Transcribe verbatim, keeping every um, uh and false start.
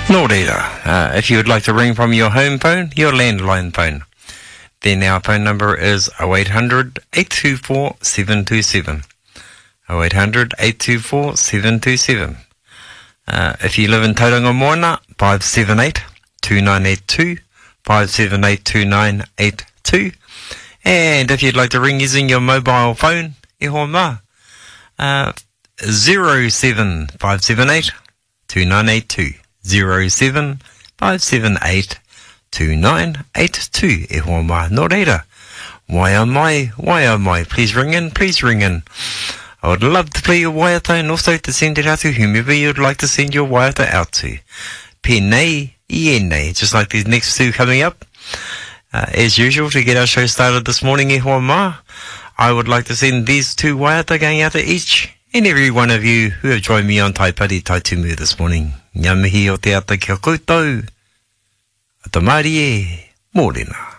Nō reira, uh, if you would like to ring from your home phone, your landline phone, then our phone number is oh eight hundred, eight two four, seven two seven. oh eight hundred, eight two four, seven two seven. Uh, if you live in Tauranga Moana, five seven eight, two nine eight two, five seven eight, two nine eight two. And if you'd like to ring using your mobile phone, e hoa mā, uh, zero seven five seven eight, two nine eight two. zero seven five seven eight, two nine eight two. E hoa mā, nō reira. Wai a mai, wai a mai. Please ring in, please ring in. I would love to play your waiata and also to send it out to whomever you'd like to send your waiata out to. Pēnei, ienei, just like these next two coming up. Uh, as usual, to get our show started this morning, e hoa mā, I would like to send these two waiata going out to each and every one of you who have joined me on Taipari Taitumu this morning. Ngā mihi o te ata kia koutou. Atamari e, mōrena.